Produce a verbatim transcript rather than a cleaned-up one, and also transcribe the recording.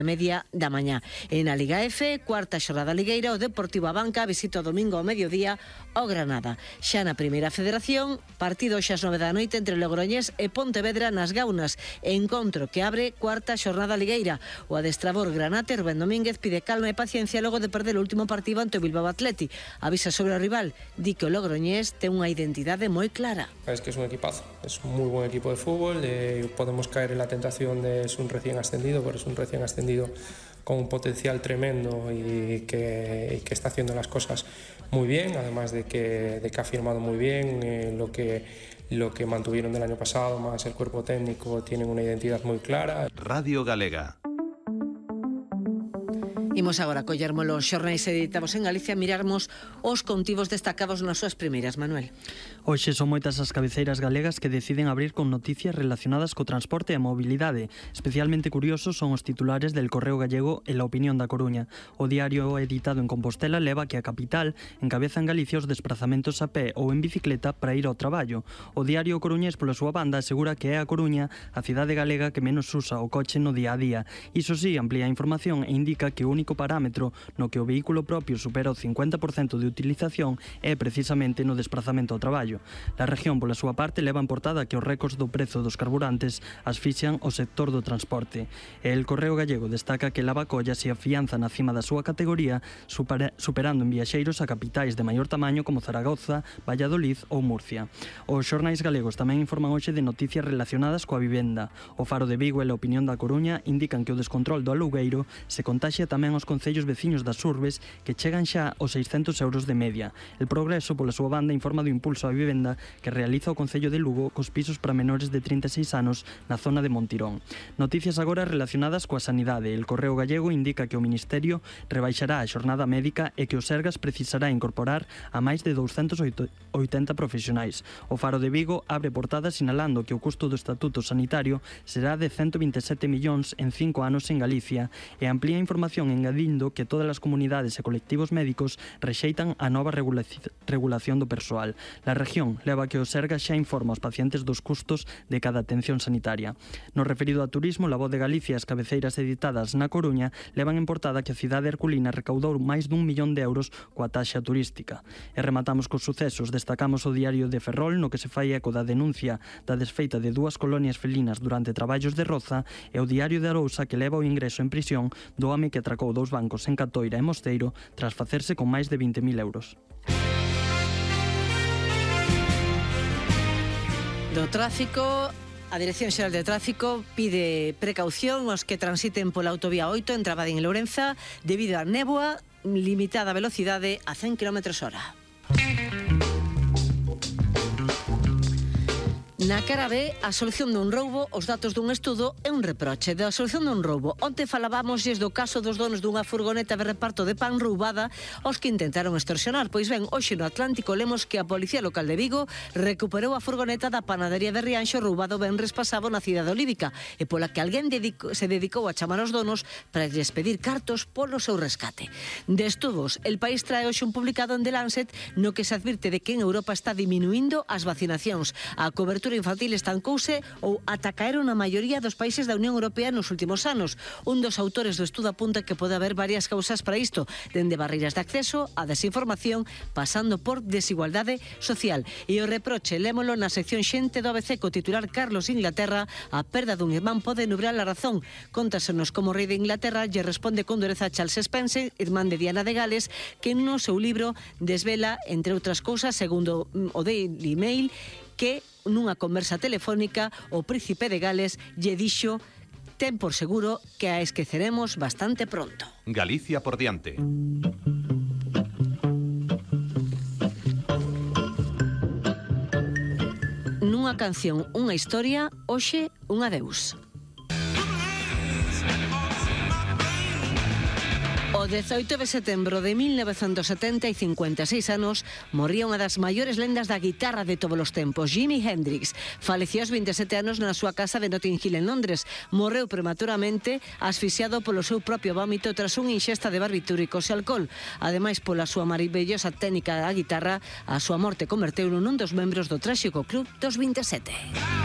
media da mañá. E na Liga F, cuarta xornada ligueira, o Deportivo Abanca visita o domingo ao mediodía ao Granada. Xa na primeira federación, partido xa ás nove da noite entre Logroñés e Pontevedra nas Gaunas, encontro que abre cuarta xornada ligueira. O adestrador granate Rubén Domínguez pide calma e paciencia logo de perder o último partido ante o Bilbao Athletic. Avisa sobre o rival, di que o Logroñés ten unha identidade moi clara. Es que es un equipazo, es un muy buen equipo de fútbol, eh, podemos caer en la tentación de es un recién ascendido, pero es un recién ascendido con un potencial tremendo y que, y que está haciendo las cosas muy bien, además de que, de que ha firmado muy bien eh, lo que, lo que mantuvieron del año pasado, más el cuerpo técnico, tienen una identidad muy clara. Radio Galega. Imos agora collermos os xornais editados en Galicia, mirarmos os contivos destacados nas súas primeiras, Manuel. Hoxe son moitas as cabeceiras galegas que deciden abrir con noticias relacionadas co transporte e a mobilidade. Especialmente curiosos son os titulares del Correo Gallego e La Opinión da Coruña. O diario editado en Compostela leva que a capital encabeza en Galicia os desplazamentos a pé ou en bicicleta para ir ao traballo. O diario coruñés, pola súa banda, asegura que é a Coruña a cidade galega que menos usa o coche no día a día. Iso sí, amplía a información e indica que o único parámetro no que o vehículo propio supera o cincuenta por cento de utilización é precisamente no desplazamento ao traballo. A región, pola súa parte, leva en portada que os récords do prezo dos carburantes asfixian o sector do transporte. E el Correo Gallego destaca que Lavacolla se afianza na cima da súa categoría, superando en viaxeiros a capitais de maior tamaño como Zaragoza, Valladolid ou Murcia. Os xornais galegos tamén informan hoxe de noticias relacionadas coa vivenda. O Faro de Vigo e a Opinión da Coruña indican que o descontrol do alugueiro se contaxia tamén aos concellos veciños das urbes que chegan xa aos seiscentos euros de media. El Progreso, pola súa banda, informa do impulso á vivenda que realiza o Concello de Lugo cos pisos para menores de trinta e seis anos na zona de Montirón. Noticias agora relacionadas coa sanidade. El Correo Gallego indica que o Ministerio rebaixará a xornada médica e que o Sergas precisará incorporar a máis de douscentos oitenta profesionais. O Faro de Vigo abre portada sinalando que o custo do Estatuto Sanitario será de ciento veinte e sete millóns en cinco anos en Galicia e amplía a información engadindo que todas as comunidades e colectivos médicos rexeitan a nova regulación do persoal. La región leva que o Sergas xa informa aos pacientes dos custos de cada atención sanitaria. No referido a turismo, La Voz de Galicia e as cabeceiras editadas na Coruña levan en portada que a cidade herculina recaudou máis dun millón de euros coa taxa turística. E rematamos cos sucesos. Destacamos o diario de Ferrol, no que se fai eco da denuncia da desfeita de dúas colonias felinas durante traballos de roza, e o diario de Arousa, que leva o ingreso en prisión do home que atracou dous bancos en Catoira e Mosteiro tras facerse con máis de vinte mil euros. Do tráfico, a Dirección Xeral de Tráfico pide precaución aos que transiten pola autovía oito en Trabadín e Lourenza debido á néboa, limitada a velocidade a cen kilómetros hora. Na cara B, a solución dun roubo, os datos dun estudo e un reproche. Da solución dun roubo, onte falábamosles do caso dos donos dunha furgoneta de reparto de pan roubada aos que intentaron extorsionar. Pois ben, hoxe no Atlántico lemos que a Policía Local de Vigo recuperou a furgoneta da panadería de Rianxo roubado venres pasado na cidade olívica e pola que alguén dedico, se dedicou a chamar aos donos para lles pedir cartos polo seu rescate. De estudos, El País trae hoxe un publicado en The Lancet no que se advirte de que en Europa está diminuindo as vacinacións. A cobertura infantil estancouse ou ata caeron na maioría dos países da Unión Europea nos últimos anos. Un dos autores do estudo apunta que pode haber varias causas para isto, dende barreiras de acceso a desinformación, pasando por desigualdade social. E o reproche, lémolo na sección xente do A B C co titular Carlos Inglaterra, a perda dun irmán pode nublar a razón. Contásenos como o rei de Inglaterra lle responde con dureza a Charles Spencer, irmán de Diana de Gales, que no seu libro desvela, entre outras cousas, segundo o Daily Mail, que nunha conversa telefónica o príncipe de Gales lle dixo: ten por seguro que a esqueceremos bastante pronto. Galicia por diante. Nunha canción, unha historia, hoxe un adeus. O dezoito de setembro de mil novecentos setenta e cincuenta e seis anos morría unha das maiores lendas da guitarra de todos os tempos, Jimi Hendrix. Faleceu aos vinte e sete anos na súa casa de Notting Hill en Londres. Morreu prematuramente asfixiado polo seu propio vómito tras unha inxesta de barbitúricos e alcohol. Ademais, pola súa maravillosa técnica da guitarra, a súa morte converteu nun dos membros do tráxico club dos veinte e sete.